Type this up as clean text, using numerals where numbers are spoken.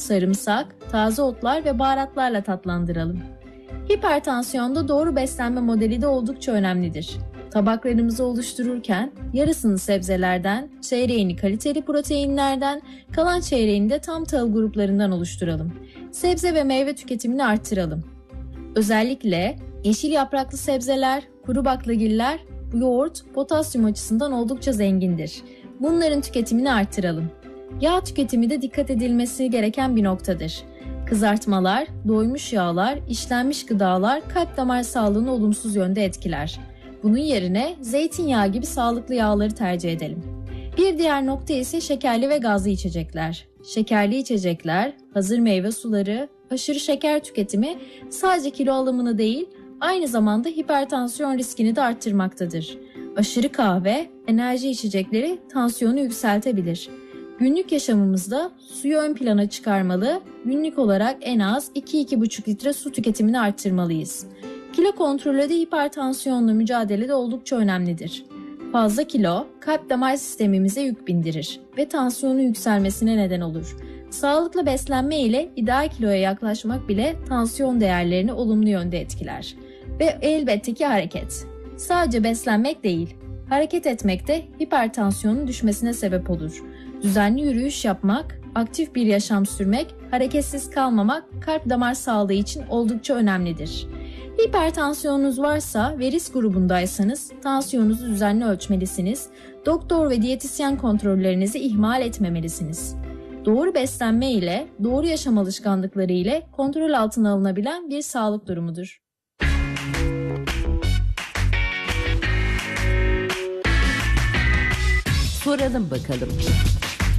sarımsak, taze otlar ve baharatlarla tatlandıralım. Hipertansiyonda doğru beslenme modeli de oldukça önemlidir. Tabaklarımızı oluştururken yarısını sebzelerden, çeyreğini kaliteli proteinlerden, kalan çeyreğini de tam tahıl gruplarından oluşturalım. Sebze ve meyve tüketimini arttıralım. Özellikle yeşil yapraklı sebzeler, kuru baklagiller, yoğurt potasyum açısından oldukça zengindir. Bunların tüketimini arttıralım. Yağ tüketimi de dikkat edilmesi gereken bir noktadır. Kızartmalar, doymuş yağlar, işlenmiş gıdalar kalp damar sağlığını olumsuz yönde etkiler. Bunun yerine zeytinyağı gibi sağlıklı yağları tercih edelim. Bir diğer nokta ise şekerli ve gazlı içecekler. Şekerli içecekler, hazır meyve suları, aşırı şeker tüketimi sadece kilo alımını değil, aynı zamanda hipertansiyon riskini de arttırmaktadır. Aşırı kahve, enerji içecekleri tansiyonu yükseltebilir. Günlük yaşamımızda suyu ön plana çıkarmalı, günlük olarak en az 2-2,5 litre su tüketimini arttırmalıyız. Kilo kontrolü de hipertansiyonla mücadelede oldukça önemlidir. Fazla kilo, kalp damar sistemimize yük bindirir ve tansiyonun yükselmesine neden olur. Sağlıklı beslenme ile ideal kiloya yaklaşmak bile tansiyon değerlerini olumlu yönde etkiler. Ve elbette ki hareket. Sadece beslenmek değil, hareket etmek de hipertansiyonun düşmesine sebep olur. Düzenli yürüyüş yapmak, aktif bir yaşam sürmek, hareketsiz kalmamak kalp damar sağlığı için oldukça önemlidir. Hipertansiyonunuz varsa ve risk grubundaysanız tansiyonunuzu düzenli ölçmelisiniz. Doktor ve diyetisyen kontrollerinizi ihmal etmemelisiniz. Doğru beslenme ile, doğru yaşam alışkanlıkları ile kontrol altına alınabilen bir sağlık durumudur. Soralım bakalım.